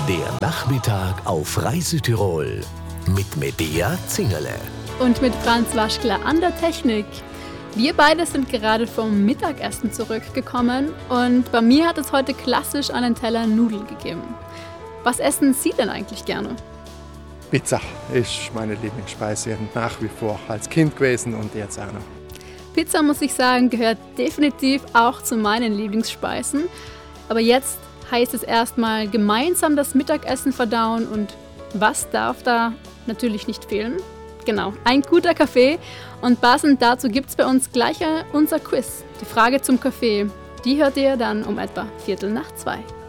Der Nachmittag auf Reisetirol mit Medea Zingerle. Und mit Franz Waschkler an der Technik. Wir beide sind gerade vom Mittagessen zurückgekommen und bei mir hat es heute klassisch einen Teller Nudeln gegeben. Was essen Sie denn eigentlich gerne? Pizza ist meine Lieblingsspeise nach wie vor als Kind gewesen und jetzt auch noch. Pizza, muss ich sagen, gehört definitiv auch zu meinen Lieblingsspeisen. Aber jetzt heißt es erstmal gemeinsam das Mittagessen verdauen und was darf da natürlich nicht fehlen? Genau, ein guter Kaffee und passend dazu gibt es bei uns gleich unser Quiz. Die Frage zum Kaffee, die hört ihr dann um etwa 1:45.